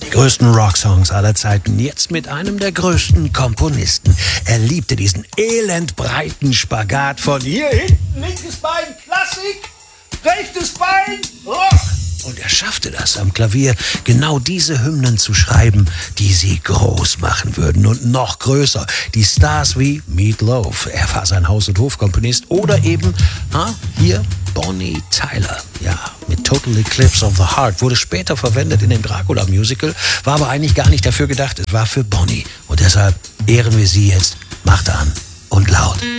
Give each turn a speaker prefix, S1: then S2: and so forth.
S1: größten Rocksongs aller Zeiten, jetzt mit einem der größten Komponisten. Er liebte diesen elendbreiten Spagat von hier hinten, linkes Bein, Klassik, rechtes Bein, Rock. Und er schaffte das am Klavier, genau diese Hymnen zu schreiben, die sie groß machen würden und noch größer. Die Stars wie Meat Loaf, er war sein Haus- und Hofkomponist, oder eben, hier, Bonnie Tyler. Ja, mit Total Eclipse of the Heart, wurde später verwendet in dem Dracula-Musical, war aber eigentlich gar nicht dafür gedacht, es war für Bonnie. Und deshalb ehren wir sie jetzt, macht an und laut.